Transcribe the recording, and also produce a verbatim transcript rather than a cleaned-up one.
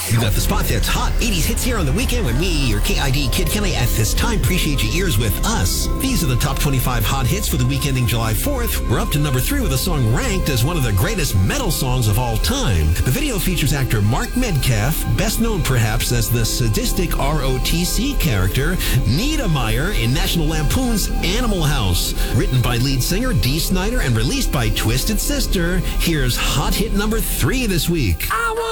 You got the spot that's hot eighties hits here on the weekend with me, your K I D Kid Kelly. At this time, appreciate your ears with us. These are the top twenty-five hot hits for the week ending July fourth. We're up to number three with a song ranked as one of the greatest metal songs of all time. The video features actor Mark Metcalf, best known perhaps as the sadistic R O T C character Niedermeyer in National Lampoon's Animal House. Written by lead singer Dee Snider and released by Twisted Sister. Here's hot hit number three this week.